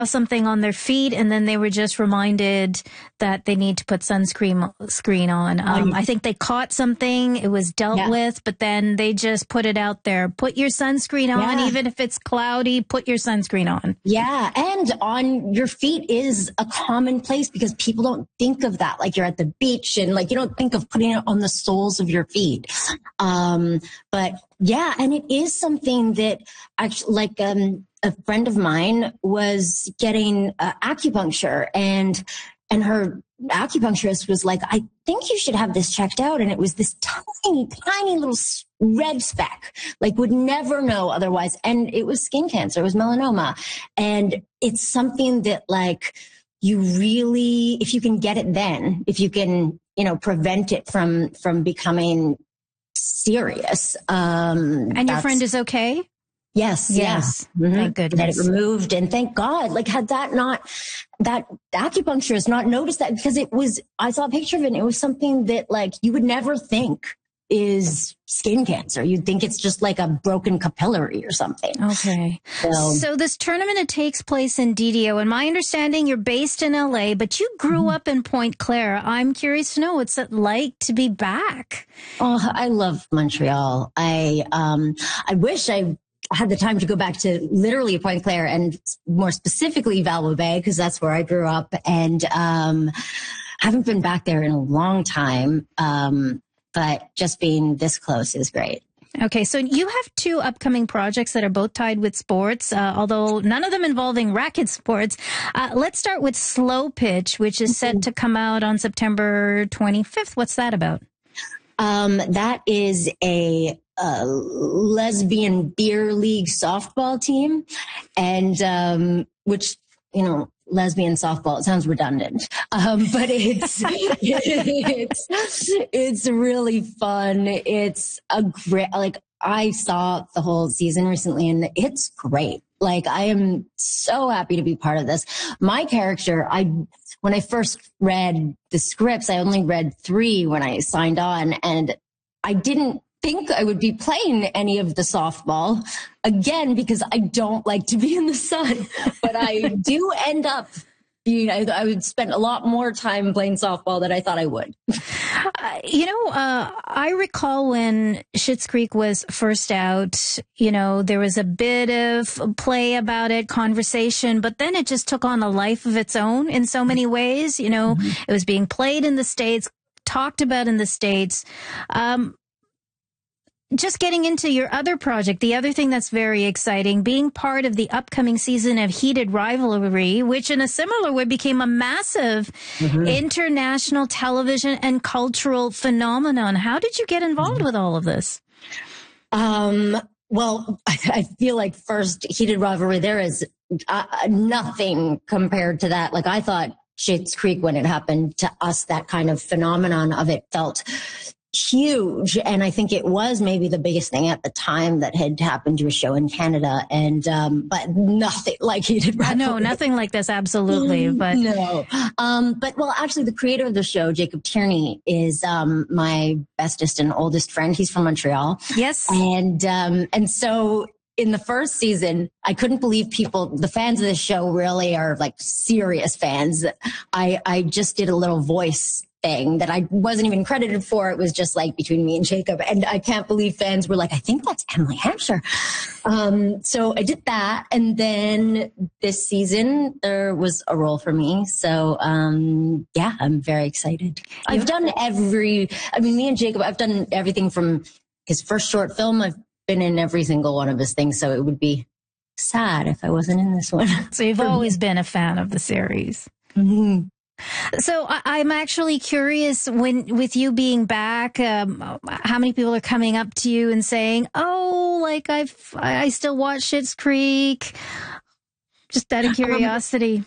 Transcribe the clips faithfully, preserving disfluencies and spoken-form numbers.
something on their feet, and then they were just reminded that they need to put sunscreen screen on. Um, I think they caught something, it was dealt yeah. with, but then they just put it out there. Put your sunscreen on, Yeah. even if it's cloudy, put your sunscreen on. Yeah. And on your feet is a common place because people don't think of that. Like you're at the beach and like you don't think of putting it on the soles of your feet. Um, but yeah, and it is something that actually like, um, a friend of mine was getting uh, acupuncture and, and her acupuncturist was like, I think you should have this checked out. And it was this tiny, tiny little red speck, like would never know otherwise. And it was skin cancer. It was melanoma. And it's something that like you really, if you can get it then, if you can, you know, prevent it from, from becoming serious. Um, and your friend is okay? Yes. Yes. Yeah. Mm-hmm. Thank goodness. That it removed. And thank God, like had that not, that acupuncturist not noticed that because it was, I saw a picture of it and it was something that like you would never think is skin cancer. You'd think it's just like a broken capillary or something. Okay. So, so this tournament, it takes place in D D O. And my understanding, you're based in L A, but you grew mm-hmm. up in Pointe Claire. I'm curious to know what's it like to be back? Oh, I love Montreal. I, um, I wish I had the time to go back to literally Pointe Claire and more specifically Valois Bay, because that's where I grew up. And, um, haven't been back there in a long time. Um, but just being this close is great. Okay, so you have two upcoming projects that are both tied with sports, uh, although none of them involving racket sports. Uh, let's start with Slow Pitch, which is set to come out on September twenty-fifth. What's that about? Um, that is a, a lesbian beer league softball team, and um, which, you know, lesbian softball, it sounds redundant, um, but it's, it's, it's really fun. It's a great, like I saw the whole season recently and it's great. Like I am so happy to be part of this. My character, I, when I first read the scripts, I only read three when I signed on and I didn't think I would be playing any of the softball again because I don't like to be in the sun, but I do end up being, I, I would spend a lot more time playing softball than I thought I would. Uh, you know, uh, I recall when Schitt's Creek was first out, you know, there was a bit of play about it, conversation, but then it just took on a life of its own in so many ways. You know, mm-hmm. It was being played in the States, talked about in the States. Um, Just getting into your other project, the other thing that's very exciting, being part of the upcoming season of Heated Rivalry, which in a similar way became a massive mm-hmm. international television and cultural phenomenon. How did you get involved mm-hmm. with all of this? Um, well, I feel like first Heated Rivalry, there is uh, nothing compared to that. Like I thought Schitt's Creek, when it happened to us, that kind of phenomenon of it felt huge. And I think it was maybe the biggest thing at the time that had happened to a show in Canada. And, um, but nothing like Heated Rivalry. No, nothing like this. Absolutely. But no. Um, but well, actually the creator of the show, Jacob Tierney, is, um, my bestest and oldest friend. He's from Montreal. Yes. And, um, and so in the first season, I couldn't believe people, the fans of this show really are like serious fans. I, I just did a little voice thing that I wasn't even credited for. It was just like between me and Jacob. And I can't believe fans were like, I think that's Emily Hampshire. Um, so I did that. And then this season there was a role for me. So, um, yeah, I'm very excited. I've done every, I mean, me and Jacob, I've done everything from his first short film. I've been in every single one of his things. So it would be sad if I wasn't in this one. So you've always been a fan of the series. Mm-hmm. So I, I'm actually curious, when with you being back, um, how many people are coming up to you and saying, "Oh, like I've I still watch Schitt's Creek," just out of curiosity.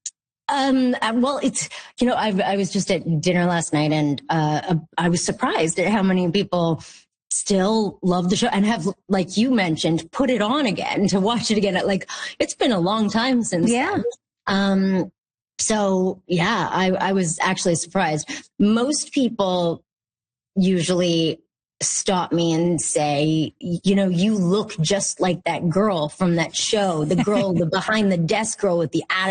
Um, um, well, it's you know, I I was just at dinner last night, and uh, I was surprised at how many people still love the show and have, like you mentioned, put it on again to watch it again. Like it's been a long time since. Yeah. Then. Um. So yeah, I, I was actually surprised. Most people usually stop me and say, you know, you look just like that girl from that show, the girl, the behind the desk girl with the attitude.